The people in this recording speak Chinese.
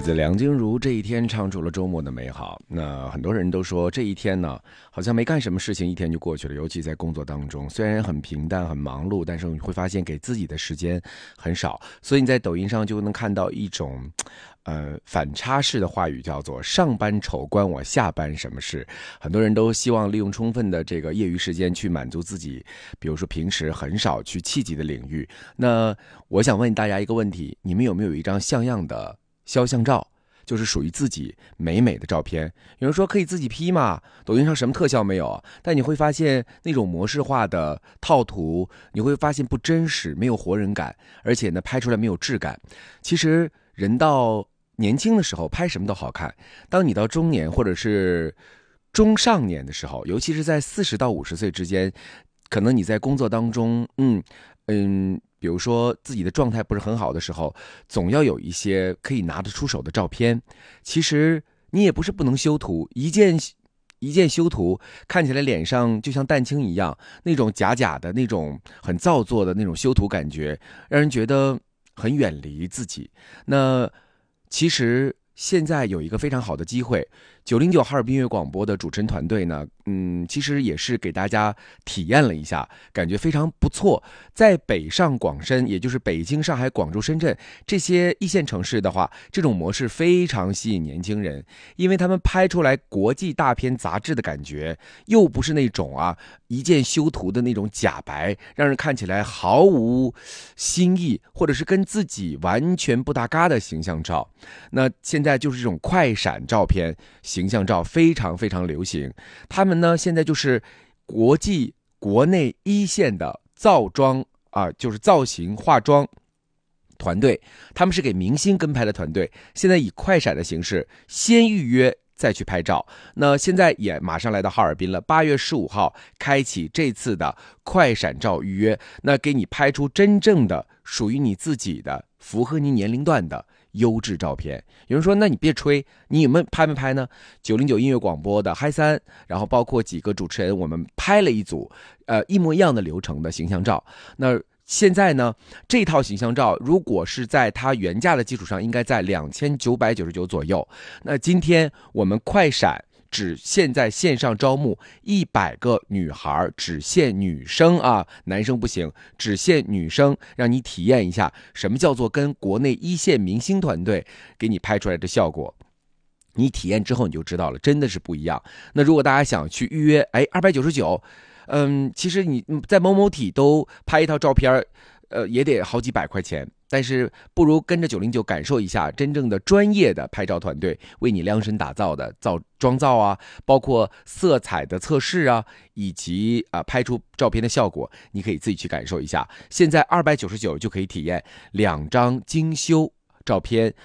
自梁静茹这一天唱出了周末的美好。那很多人都说这一天呢，好像没干什么事情，一天就过去了。尤其在工作当中，虽然很平淡、很忙碌，但是你会发现给自己的时间很少。所以你在抖音上就能看到一种反差式的话语，叫做上班丑关我下班什么事。很多人都希望利用充分的这个业余时间去满足自己，比如说平时很少去企及的领域。那我想问大家一个问题，你们有没有一张像样的肖像照，就是属于自己美美的照片？有人说可以自己 P 嘛，抖音上什么特效没有，但你会发现那种模式化的套图，你会发现不真实，没有活人感，而且呢拍出来没有质感。其实人到年轻的时候拍什么都好看，当你到中年或者是中上年的时候，尤其是在40到50岁之间，可能你在工作当中比如说自己的状态不是很好的时候，总要有一些可以拿得出手的照片。其实你也不是不能修图，一件修图看起来脸上就像蛋清一样，那种假假的，那种很造作的那种修图感觉，让人觉得很远离自己。那其实现在有一个非常好的机会，909哈尔滨音乐广播的主持人团队呢，其实也是给大家体验了一下，感觉非常不错。在北上广深，也就是北京、上海、广州、深圳这些一线城市的话，这种模式非常吸引年轻人，因为他们拍出来国际大片杂志的感觉，又不是那种一键修图的那种假白，让人看起来毫无新意，或者是跟自己完全不搭嘎的形象照。那现在就是这种快闪照片、形象照非常非常流行。他们呢现在就是国内一线的造妆就是造型化妆团队，他们是给明星跟拍的团队，现在以快闪的形式先预约再去拍照。那现在也马上来到哈尔滨了，8月15号开启这次的快闪照预约，那给你拍出真正的属于你自己的符合你年龄段的优质照片。有人说那你别吹，你们拍没拍呢？909音乐广播的嗨三，然后包括几个主持人，我们拍了一组一模一样的流程的形象照。那现在呢，这套形象照如果是在它原价的基础上，应该在2999左右。那今天我们快闪只现在线上招募100个女孩，只限女生男生不行，只限女生，让你体验一下什么叫做跟国内一线明星团队给你拍出来的效果。你体验之后你就知道了，真的是不一样。那如果大家想去预约，299，其实你在某某体都拍一套照片，也得好几百块钱。但是不如跟着909感受一下真正的专业的拍照团队为你量身打造的妆造包括色彩的测试以及拍出照片的效果，你可以自己去感受一下。现在299就可以体验2张精修照片，